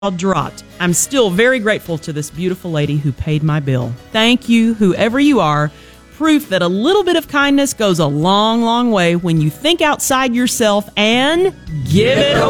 Draught. I'm still very grateful to this beautiful lady who paid my bill. Thank you, whoever you are. Proof that a little bit of kindness goes a long, long way when you think outside yourself and give it away.